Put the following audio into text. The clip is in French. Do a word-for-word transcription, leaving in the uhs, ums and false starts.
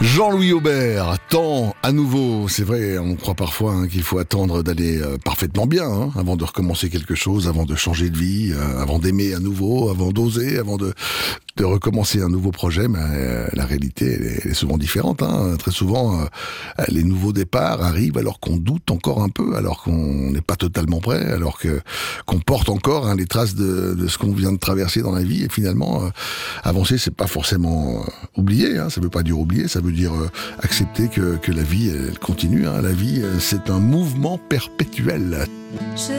Jean-Louis Aubert, tant à nouveau, c'est vrai, on croit parfois hein, qu'il faut attendre d'aller euh, parfaitement bien hein, avant de recommencer quelque chose, avant de changer de vie, euh, avant d'aimer à nouveau, avant d'oser, avant de, de recommencer un nouveau projet. Mais euh, la réalité, elle est, elle est souvent différente. Hein. Très souvent, euh, les nouveaux départs arrivent alors qu'on doute encore un peu, alors qu'on n'est pas totalement prêt, alors que qu'on porte encore hein, les traces de, de ce qu'on vient de traverser dans la vie. Et finalement, euh, avancer, c'est pas forcément euh, oublier. Hein. Ça veut pas dire oublier, ça veut dire euh, accepter que, que la vie, elle continue. Hein. La vie, euh, c'est un mouvement perpétuel. Je